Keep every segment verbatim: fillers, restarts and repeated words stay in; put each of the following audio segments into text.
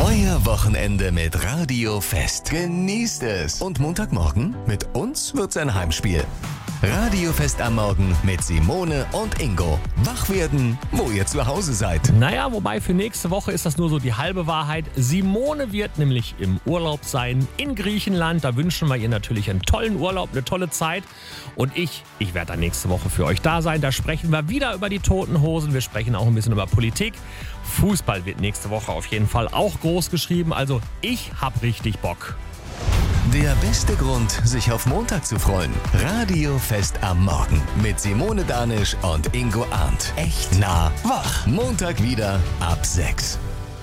Euer Wochenende mit Radio Fest. Genießt es. Und Montagmorgen mit uns wird's ein Heimspiel. Radio Fest am Morgen mit Simone und Ingo. Wach werden, wo ihr zu Hause seid. Naja, wobei für nächste Woche ist das nur so die halbe Wahrheit. Simone wird nämlich im Urlaub sein in Griechenland. Da wünschen wir ihr natürlich einen tollen Urlaub, eine tolle Zeit. Und ich, ich werde dann nächste Woche für euch da sein. Da sprechen wir wieder über die Toten Hosen. Wir sprechen auch ein bisschen über Politik. Fußball wird nächste Woche auf jeden Fall auch groß geschrieben. Also ich hab richtig Bock. Der beste Grund, sich auf Montag zu freuen. Radio Fest am Morgen mit Simone Danisch und Ingo Arndt. Echt nah wach. Montag wieder ab sechs.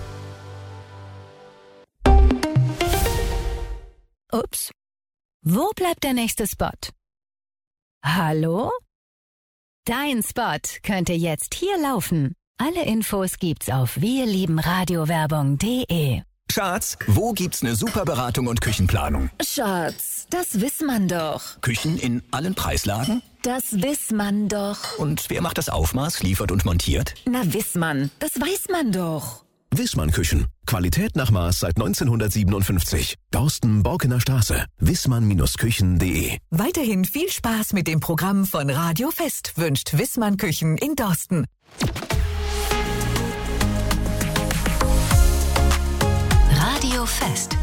Ups. Wo bleibt der nächste Spot? Hallo? Dein Spot könnte jetzt hier laufen. Alle Infos gibt's auf wirliebenradiowerbung punkt de. Schatz, wo gibt's eine super Beratung und Küchenplanung? Schatz, das weiß man doch. Küchen in allen Preislagen? Das weiß man doch. Und wer macht das Aufmaß, liefert und montiert? Na, weiß man. Das weiß man doch. Wissmann Küchen. Qualität nach Maß seit neunzehnhundertsiebenundfünfzig. Dorsten, Borkener Straße. wissmann Küchen punkt de. Weiterhin viel Spaß mit dem Programm von Radio Fest wünscht Wissmann Küchen in Dorsten. Radio Fest.